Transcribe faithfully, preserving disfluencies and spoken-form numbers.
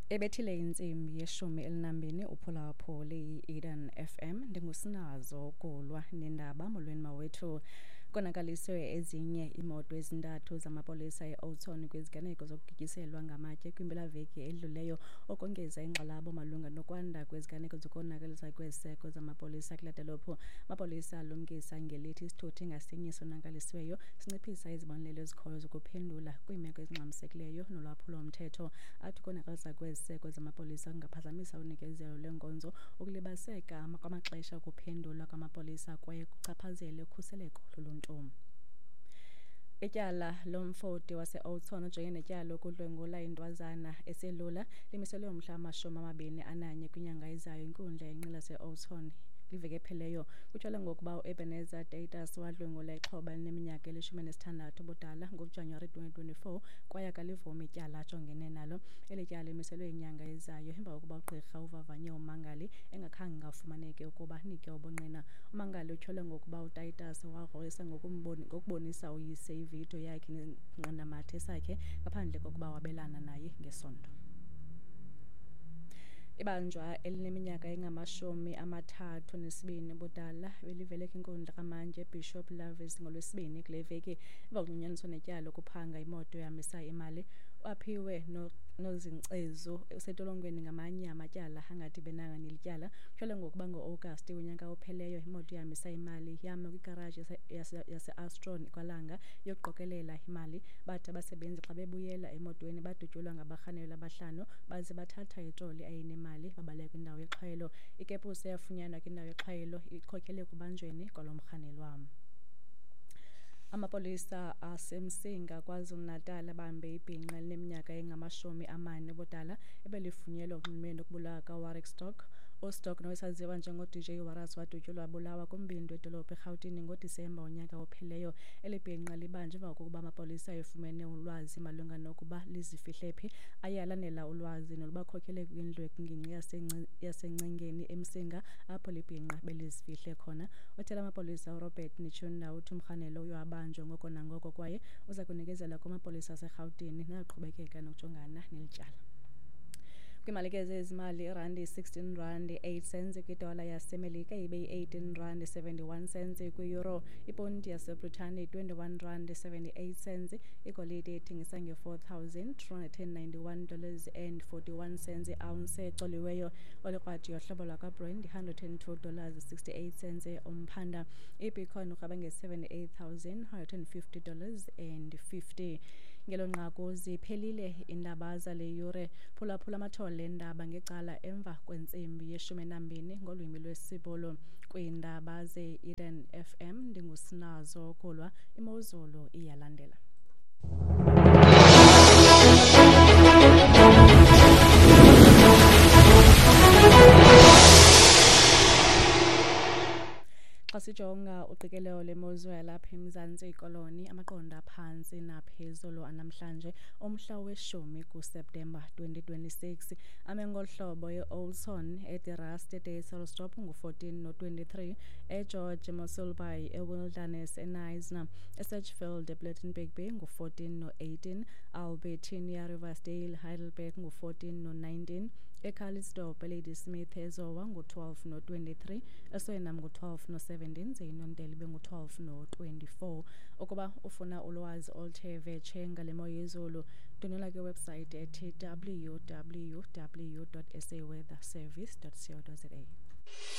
Ebethile insimbi yeshumi elinambini uphulaphuli i-Eden F M ndingusinazo kulwa nendaba molweni mawethu. Konakaliswe ezinye imoto ezintathu zamapolisa e-Oudtshoorn kwiziganeko zokugityiselwa ngamatye kwimpelaveki edluleyo okongeza ingxalabo malunga nokwanda kweziganeko zokonakalisa kweziseko zamapolisa kule dolophu. Amapolisa alumkisa ngelithi isithuthi ngasinye sonakalisweyo sinciphisa izibonelelo ezikhoyo zokuphendula kwiimeko ezingxamisekileyo nolwaphulo-mthetho. Athi ukonakalisa kweziseko zamapolisa kungaphazamisa unikezelo lwenkonzo, ukulibaziseka kwamaxesha okuphendula kwamapolisa kwaye kuchaphazele ukhuseleko loluntu. Ityala lomfoti wase-Oudtshoorn ojongene netyala lokudlwengula intwazana eselula limiselwe umhla wamashumi amabini ananye kwinyanga ezayo inkundla yenqila yase-Oudtshoorn liveke pheleyo. Kutshelwe ngokuba u-Ebenezer Daytas wadlwengula ixhoba elineminyaka elishumi nesithandathu ubudala ngoJanuwari twenty twenty-four kwaye akalivumi ityala ajongene nalo. Eli tyala limiselwe inyanga ezayo emva kokuba ugqirha uvavanye umangali engakhange afumaneke ukuba nike ubungqina. Umangali utyholwe ngokuba uDaytas wagrogrisa ngokubonisa uyise ividiyo yakhe nengqindamathe sakhe ngaphandle kokuba wabelana naye ngesondo. Ibanjwa elineminyaka engamashumi amathathu nesibini budala belivele kwinkundla kamantye Bishop Lavis ngolwesibini kule veki emva kokunyanyaniswa netyala lokuphanga imoto yamisa imali. Waphiwe no nozinkcezo usetolongweni ngamanye amatyala angadibenanga nelityala. Kutyholwe ngokuba ngo-August unyaka opheleyo imoto yamisa imali yama kwigaraji yase-Astron kwalanga yokuqokelela imali. Bathi abasebenzi xa bebuyela emotweni badutyulwa ngabarhanelwa abahlanu baze bathatha itroli ayinemali babaleka kwindawo yexhwayelo. Ikepusi yafunyanwa kwindawo yexhwayelo ikhokhele kubanjweni kwalo mrhanelwa. Amapolisa asemsinga KwaZulu-Natal abambe ibhinqa elineminyaka engamashumi amane ubudala ebelifunyenwe kunxulumene nokubulawa kaWarwick Stock. uStock nowayesaziwa njengo-D J Waras wadutyulwa wabulawa kumbindi wedolophu eRhawutini ngoDisemba unyaka opheleyo. Eli bhinqa libanjwe emva kokuba amapolisa efumene ulwazi malunga nokuba lizifihle phi. Aye alandela ulwazi nolubakhokhele kwindlu ekwingingqi yaseNcingeni eMsinga apho libhinqa belizifihle khona. Uthela amapolisa uRobert Nichunda uthi umrhanelo uyo wabanjwa ngoko nangoko kwaye uza kunikezela kumapolisa aseRhawutini naqhubekeka nokujongana nelityala. Kwimalike zezimali irandi sixteen rand eight cents kwidola yaseMelika ibe eighteen rand seventy-one cents kwi-euro. Iponti yaseBritane twenty-one rand seventy-eight cents. Igolide ithengisa nge-four thousand two hundred ninety-one dollars and forty-one cents. Ounce ecoliweyo olikrwadi yohlobo lwakaBrent one hundred two dollars sixty-eight cents. Umphanda iBitcoin ukraba nge-seventy-eight thousand one hundred fifty dollars and fifty. Ngelo nqaku ziphelile indaba zale yure. Phulaphula amathole endaba ngecala emva kwentsimbi yeshumi enambini ngolwimi lwesibolo kwiindaba ze-Eden F M. Ndingusinazo kulwa, imozulu iyalandela. Sijonga uqikelelo lemozulu yalapha eMzantsi Koloni, amaqondo aphantsi naphezulu anamhlanje omhla weshumi kuSeptemba twenty twenty-six. Ame ngolhlobo e-Oudtshoorn, eDirast, eDayselsdorp ngu-fourteen no twenty-three, eGeorge Moselbaai, eWilderness, eNisna, eSedgefield, ePlettenberg Bay ngu-fourteen no eighteen, Albertina, Riversdale, Heidelberg ngu-fourteen no nineteen, eCalitzdorp, eLadysmith, eZowa ngu-twelve no twenty-three, eSoenam ngu-twelve no seventeen, zeYinondelibe ngu-twelve no twenty-four. Ukuba ufuna ulwazi oluthe vetshe ngale mo yezulu, ndonela kwiwebsayithi ethi w w w dot s a weather service dot co dot za.